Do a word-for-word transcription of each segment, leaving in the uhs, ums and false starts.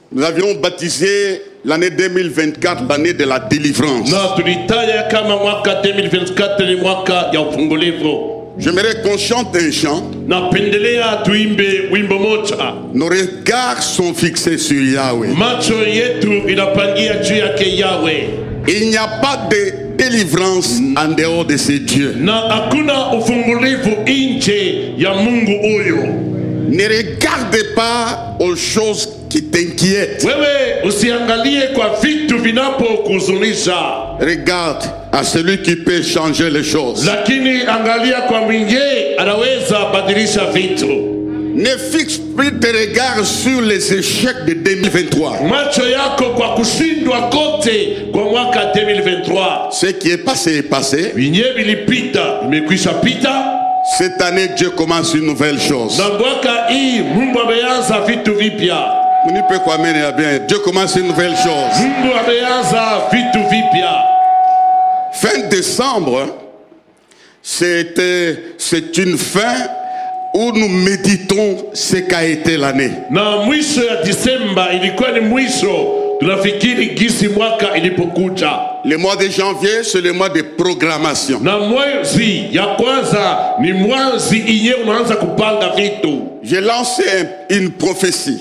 Nous avions baptisé l'année deux mille vingt-quatre l'année de la délivrance. J'aimerais qu'on chante un chant. Nos regards sont fixés sur Yahweh. Il n'y a pas de délivrance en dehors de ces dieux. Ne regardez pas aux choses qui t'inquiètent. Regarde à celui qui peut changer les choses. Ne fixe plus tes regards sur les échecs de deux mille vingt-trois. Ce qui est passé est passé. Cette année, Dieu commence une nouvelle chose. Dieu commence une nouvelle chose. Fin décembre, c'était, c'est une fin où nous méditons ce qu'a été l'année. Le mois de janvier, c'est le mois de programmation. J'ai lancé une prophétie.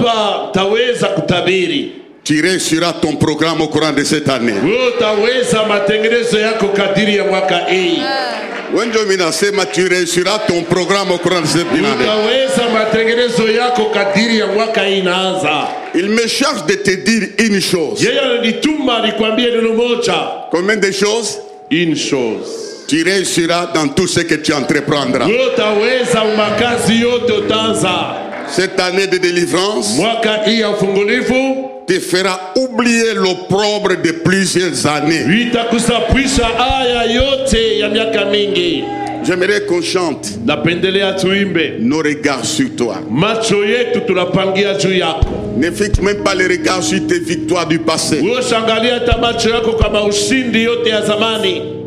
Tu réussiras ton programme au courant de cette année. Tu réussiras ton programme au courant de cette année. Il me charge de te dire une chose. Combien de choses? Une chose. Tu réussiras dans tout ce que tu entreprendras. Cette année de délivrance te fera oublier l'opprobre de plusieurs années. J'aimerais qu'on chante nos regards sur toi. Ne fixe même pas les regards sur tes victoires du passé.